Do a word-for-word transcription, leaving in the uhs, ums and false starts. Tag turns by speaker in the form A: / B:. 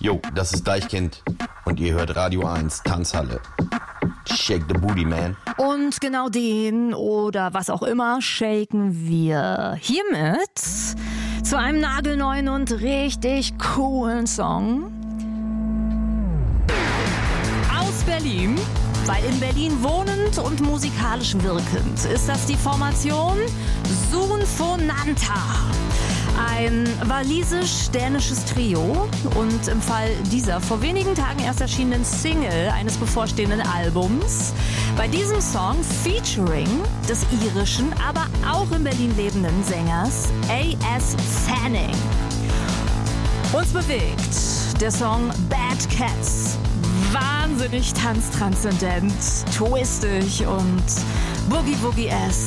A: Jo, das ist Deichkind und ihr hört Radio eins Tanzhalle. Shake the booty, man.
B: Und genau den oder was auch immer shaken wir hiermit zu einem nagelneuen und richtig coolen Song aus Berlin. Weil in Berlin wohnend und musikalisch wirkend ist das die Formation Sunfonanta. Ein walisisch-dänisches Trio und im Fall dieser vor wenigen Tagen erst erschienenen Single eines bevorstehenden Albums. Bei diesem Song featuring des irischen, aber auch in Berlin lebenden Sängers A S Fanning. Uns bewegt der Song Bad Cats. Wahnsinnig tanztranszendent, twistig und Boogie-Woogie-ass.